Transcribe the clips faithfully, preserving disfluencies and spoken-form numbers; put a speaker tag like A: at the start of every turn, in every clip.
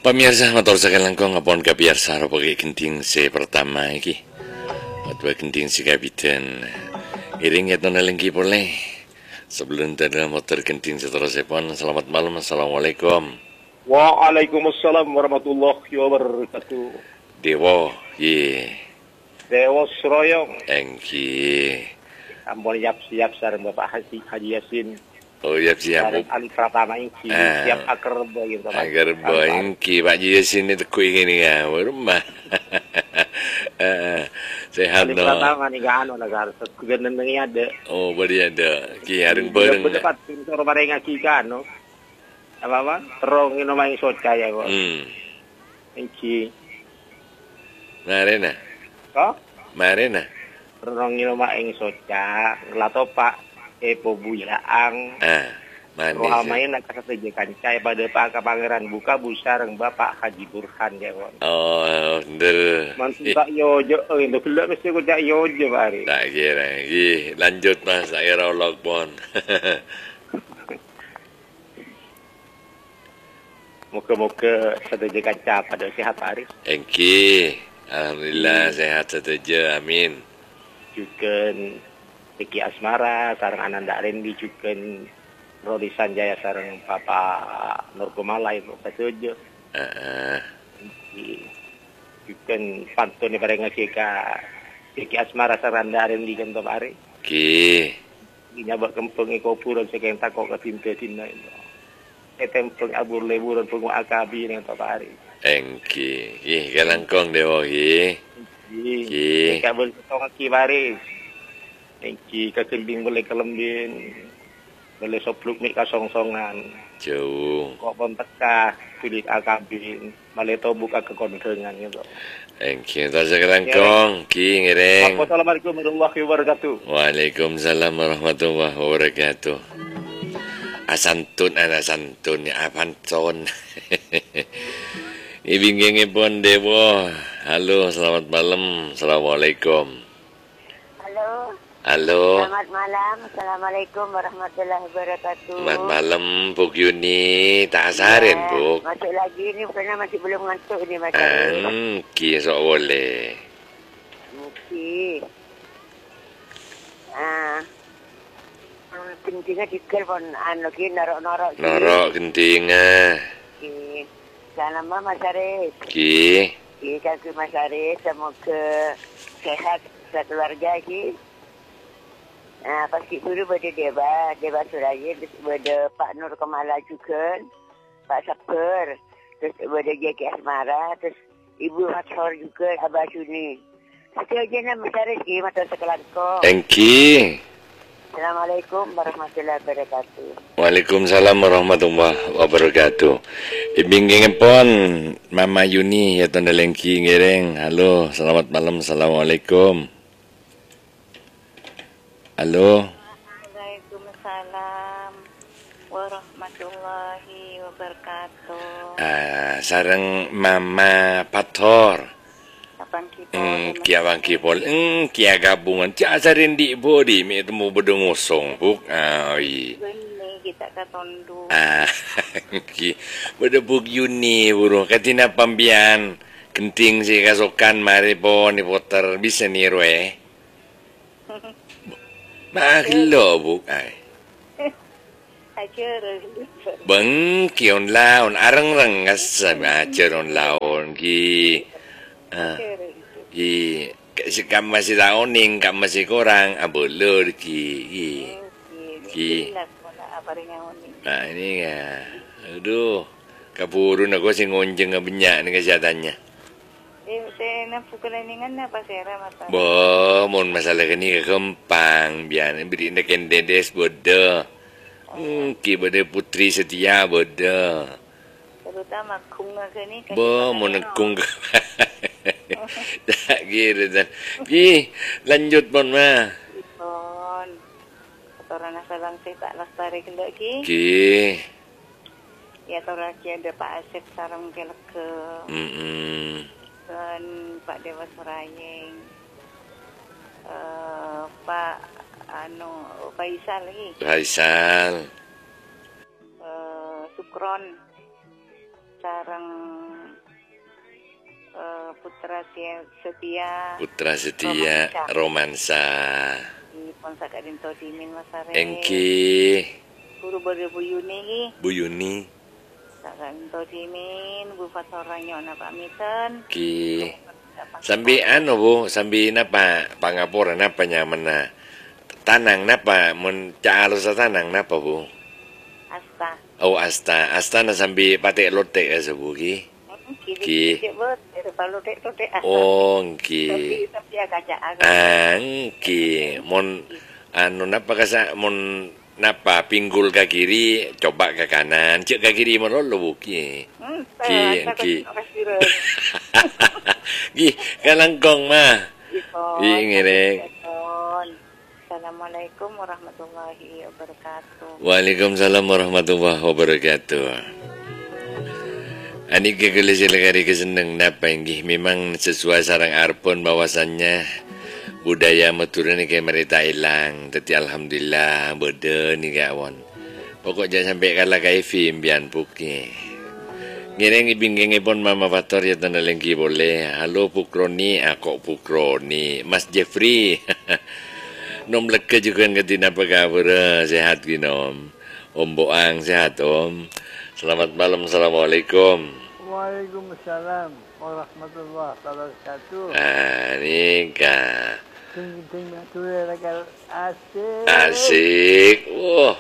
A: Pemirsa motor sakalangkong ngapon kabiarsa ro pagi genting se pertama iki. Dua genting si kapiten. Iring ya tona lengki boleh. Sebelum tanda motor genting seterusnya pun selamat malam. Assalamualaikum.
B: Waalaikumsalam warahmatullahi wabarakatuh.
A: Dewa, ye.
B: Dewa Seroyong.
A: Engki.
B: Ampun siap-siap sareng Bapak Haji, Haji Yasin.
A: Oh ya siap.
B: Sareng Ali Pratama Engki.
A: Ah.
B: Siap aker boy gitu.
A: Agar boy Engki Pak Haji Yasin itu kui gini ya. Rumah. Sehat
B: Ali
A: no.
B: Pratama nih gak anu negara. Gubernur nengi ada.
A: Oh beri ada. Ki haring bareng.
B: Berdebat tim soro bareng aki kan no. Apa-apa? Terong ino main soca ya kok.
A: Hmm.
B: Engki.
A: Marena.
B: Oh?
A: Marena.
B: Terong ino main soca. Lato Pak Epo Buyaang.
A: Ah, manis.
B: Rohamain nak kasaja kancai pada Pak Pangeran buka busareng Bapak Haji Burhan ya kon.
A: Oh, bener.
B: Mantu tak yojo, eh itu belum mesti aku tak yojo hari.
A: Tak kira lagi. Lanjut mas, saya rolok pon.
B: Muka-muka saja kancai pada sehat hari.
A: Engki, alhamdulillah sehat saja, amin.
B: Juga Iki Asmara, sarang Ananda Rendi juga Rodi Sanjaya sarang Papa Nur Kumala itu saja.
A: Uh,
B: Juga pantun ni pada ngasih ke Iki Asmara sarang Ananda Rendi kan hari.
A: Ki.
B: Nyabak kempeng iko puran sekian takok ke tinta-tinta itu. Etempeng abur leburan pengu akabi dengan hari.
A: Engki, ih kalangkong dewa ki.
B: Ki. Kabel ketong ki baris. Engki kakembing boleh kelembin. Boleh sopluk mik kasong-songan.
A: Jauh.
B: Kok pun tekah kulit akabin. Malah buka kekondengan gitu.
A: Engki, tak kalangkong. Ki ngereng.
B: Assalamualaikum warahmatullahi wabarakatuh.
A: Waalaikumsalam warahmatullahi wabarakatuh. Asantun ana santun ya apantun. Ibingenge pun dewa. Halo, selamat malam. Assalamualaikum.
C: Halo.
A: Halo.
C: Selamat malam. Assalamualaikum warahmatullahi wabarakatuh.
A: Selamat malam, Buk Yuni. Tak asarin,
C: Ya,
A: Buk.
C: masuk lagi ni karena masih belum ngantuk ni Mas.
A: Hmm, ki sok boleh.
C: Mungkin. Ah. Pentingnya dikir pun anu ki norok-norok. ki.
A: Norok genting ah.
C: Ki. Salam Mas Arif.
A: Ki.
C: Ki kaki Mas Arif semoga sehat sekeluarga ki. Ah, pasti dulu pada Deba, Deba Suraya, terus pada Pak Nur Kumala juga, Pak Saper, terus pada J K Asmara, terus Ibu Hatsor juga, Abah Suni. Satu aja nama Syarif ki, mata sekelangkong.
A: Engki.
C: Assalamualaikum warahmatullahi wabarakatuh.
A: Waalaikumsalam warahmatullahi wabarakatuh. Ibingenge pon Mama Yuni ya tanda lengki ngereng. Halo, selamat malam. Assalamualaikum. Halo.
C: Waalaikumsalam warahmatullahi wabarakatuh.
A: Ah, sareng Mama Pator.
C: Kapan kita?
A: Hmm, kia bang kipol. Hmm, kia gabungan. Kia asarin di body. Mi temu bedung ngosong. Buk. Ah, oi.
C: Ini kita katondu.
A: Ah, ki. Beda buk Yuni buru. Katina pambian. Kenting si kasokan mari po ni poter. Bisa ni rwe. Mahlo buk. Ay.
C: Ajar.
A: Bang kion laon. Arang-rang ngasam. Ajar on laon. Ki. Ah. Ki. Si kam masih laoning. Kam masih kurang. Abolor ki. Ki. Ki. Nah ini ya. Aduh. Kapurun ako si ngonjeng nga banyak ni kesehatannya.
C: Eh, saya nak pukulaningan na pa sera mata.
A: Bo, mon masalah kani kempang biar beri nak kendedes bodoh. Hmm, ki bodoh putri setia bodoh.
C: Terutama kung nga kani.
A: Bo, mon kung. Tak kira dan. Ki, lanjut pon ma.
C: Pon. Tora na sa lang sa tak lastari kila ki.
A: Ki.
C: Ya tora ki ada Pak Asep sarang kelak ke.
A: Hmm.
C: Dan Pak Dewa Surayeng. Uh, Pak anu Faisal lagi.
A: Faisal.
C: Uh, Sukron sarang
D: uh, Putra Setia.
A: Putra Setia Romansa.
D: Di Ponsa Kadinto Simin Masare.
A: Engki.
D: Guru berde Bu Yuni.
A: Bu Yuni.
D: Kadinto Simin, Bu Fasoranyo na pamitan.
A: Ki. Sambi ano Bu, sambi napa pangapura napa nyaman na tanang napa mun caalo sa tanang napa Bu?
D: Asta.
A: Oh asta, asta na sambi pati lote sa Bu ki. Ki. Oh ki. Angki, mon anu napa kasa mon napa pinggul ke kiri, coba ke kanan, cek ke kiri mon lo Bu ki. Ki, ki. Gi, kalangkong mah. Ingere.
D: Assalamualaikum warahmatullahi wabarakatuh.
A: Waalaikumsalam warahmatullahi wabarakatuh. Ani kekele silakari keseneng napa inggih memang sesuai sarang arpon bahwasannya budaya Madura ni kayak mereka hilang. Tapi alhamdulillah beda ni kawan. Pokok jangan sampai kalah kayak film bian puki. Ngireng ibing pun Mama Fator ya tanda lengki boleh. Halo Pukroni, aku Pukroni. Mas Jeffrey. Nom leke juga ngerti apa kabar. Sehat ginom. Om Boang sehat Om. Selamat malam. Assalamualaikum.
E: Waalaikumsalam warahmatullahi wabarakatuh.
A: Ah, ni kah.
E: Ting-ting Madura rakal asik.
A: Asik. Wah.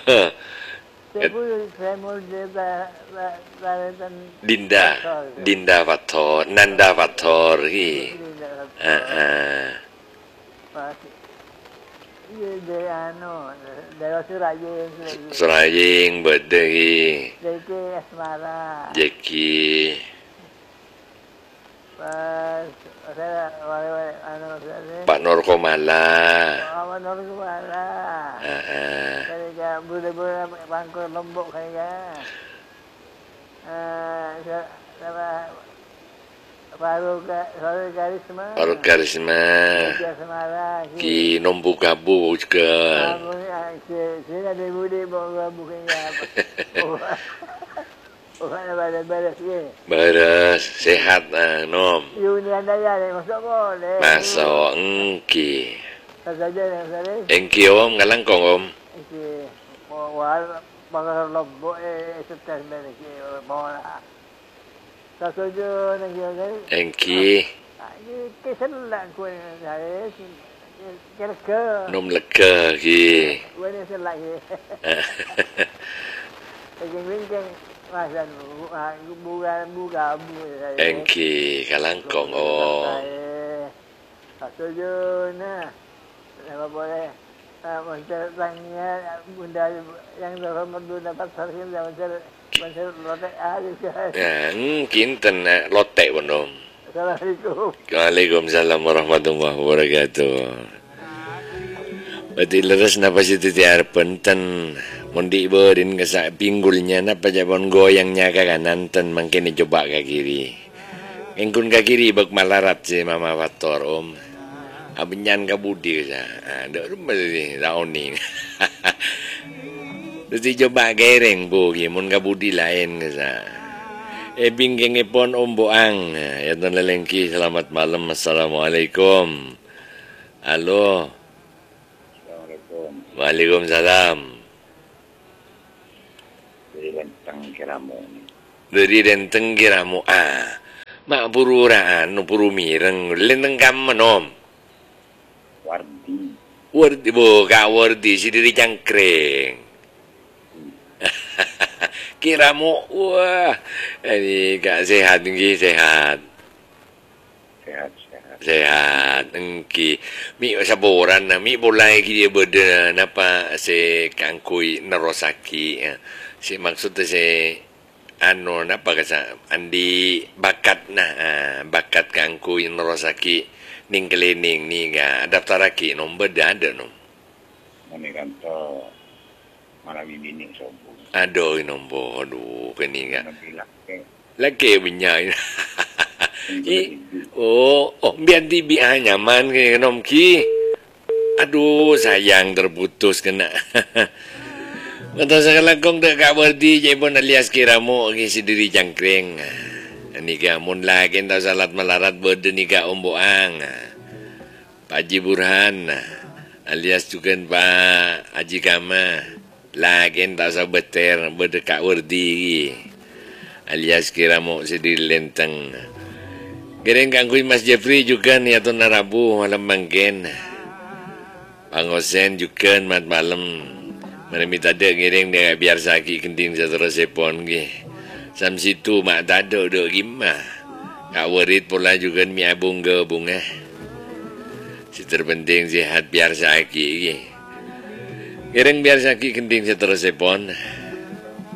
A: Dinda, Dinda Fator, Nanda Fator ki. Ah ah.
E: Dari anu, dari Suraying.
A: Suraying bedegi.
E: Jeki Asmara.
A: Jeki.
E: Pas saya wale-wale anu saya.
A: Pak Norkomala.
E: Pak Norkomala.
A: Ah ah.
E: Saya budak-budak Bangkor Lombok saya. Eh, saya Baru baru karisma.
A: Baru karisma. Ki nombu kabu juga.
E: Sini ada budi bawa bukannya apa. Bukannya balas-balas ni.
A: Baras sehat ah nom.
E: Yuni anda ya masuk boleh.
A: Masuk engki.
E: Saja yang saya.
A: Engki Om kalangkong Om.
E: Engki. Wal Bangkor Lombok eh setel mereka bawa. Sasuju nak kira.
A: Engki.
E: Ini keselan ku saya. Kira-kira.
A: Nom lega ki.
E: Wani selak ki. Kenging-kenging masan bukan buka bu saya.
A: Engki kalangkong Om.
E: Sasuju nah. Apa boleh? Mencari tanya bunda yang terhormat bunda pasar ini mencari mencari lotek aja kan.
A: Ya, kinten lotek pun Om.
E: Assalamualaikum.
A: Waalaikumsalam warahmatullahi wabarakatuh. Berarti leres napa situ tiar penten mundi berin kesak pinggulnya napa jabon goyangnya ke kanan ten mungkin coba ke kiri. Engkun ke kiri bak malarat si Mama Fator Om. Abinyan ka budi ka ah dak rumah ni tahun ni. Mesti coba gereng bu mun ka budi lain ka sa. E bingkengipun Om Boang. Ya ton lelengki selamat malam. Assalamualaikum. Halo.
B: Assalamualaikum.
A: Waalaikumsalam.
B: Dari Renteng Kiramu.
A: Dari Renteng Kiramu. Ah. Mak pururaan no puru mireng lenteng kam Om.
B: Wardi.
A: Wardi bu, kak Wardi si diri cangkring. Kiramu, wah, ini kak sehat engki sehat.
B: Sehat sehat.
A: Sehat engki. Mi saboran na mi boleh dia beda napa si kangkui nerosaki. Si maksudnya si anu napa kasa andi bakat nah bakat kangkui nerosaki. Ning kelining ni ga daftar lagi nom beda ada nom.
B: Ini kantor malam ini nih sobu.
A: Aduh nombo aduh kini ga. Lagi punya. Oh oh biar tibi nyaman ke nom ki. Aduh sayang terputus kena. Betul sekali kong dek kak berdi jepun alias kiramu ki si diri jangkring. Nika mun lagi tau salat melarat berde nika omboang. Pak Haji Burhan alias juga Pak Haji Kama lagi tau sa beter berde Kak Wardi alias kira mau sedih lenteng. Gereng kangkui Mas Jeffrey juga nih atau narabu malam mangken. Pangosen juga mat malam. Mana minta dek gereng dia biar sakit kenting seterus sepon ge. Sam situ mak tado dok gimah. Kak Warid pula juga mi abung ke bunga. Si terpenting sihat biar sakit ge. Gereng biar sakit kenting seterus sepon.